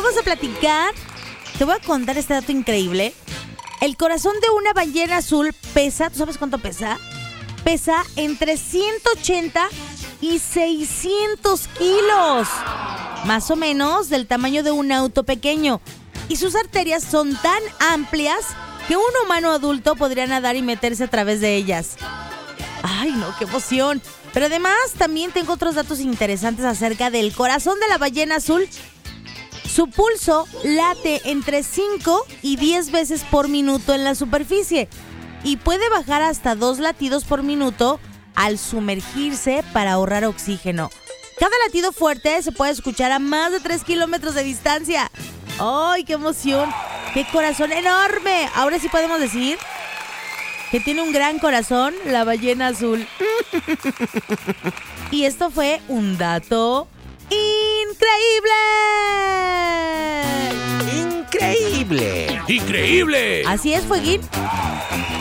vamos a platicar. Te voy a contar este dato increíble. El corazón de una ballena azul pesa, ¿tú sabes cuánto pesa? Pesa entre 180 y 600 kilos. Más o menos del tamaño de un auto pequeño. Y sus arterias son tan amplias que un humano adulto podría nadar y meterse a través de ellas. ¡Ay, no, qué emoción! Pero además también tengo otros datos interesantes acerca del corazón de la ballena azul. Su pulso late entre 5 y 10 veces por minuto en la superficie y puede bajar hasta 2 latidos por minuto al sumergirse para ahorrar oxígeno. Cada latido fuerte se puede escuchar a más de 3 kilómetros de distancia. ¡Ay, qué emoción! ¡Qué corazón enorme! Ahora sí podemos decir que tiene un gran corazón la ballena azul. Y esto fue un dato increíble. ¡Increíble! ¡Increíble! Así es, Fueguín.